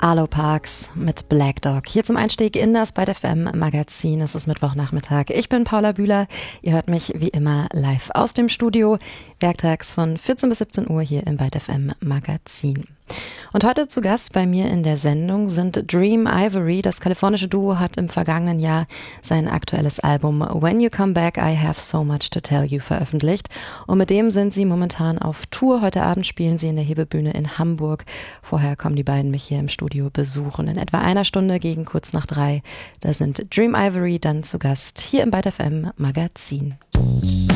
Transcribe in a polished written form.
Arlo Parks mit Black Dog. Hier zum Einstieg in das Byte FM Magazin. Es ist Mittwochnachmittag. Ich bin Paula Bühler. Ihr hört mich wie immer live aus dem Studio. Werktags von 14 bis 17 Uhr hier im Byte FM Magazin. Und heute zu Gast bei mir in der Sendung sind Dream Ivory. Das kalifornische Duo hat im vergangenen Jahr sein aktuelles Album When You Come Back, I Have So Much to Tell You veröffentlicht. Und mit dem sind sie momentan auf Tour. Heute Abend spielen sie in der Hebebühne in Hamburg. Vorher kommen die beiden mich hier im Studio besuchen. In etwa einer Stunde gegen kurz nach 3. Da sind Dream Ivory dann zu Gast hier im Byte FM Magazin.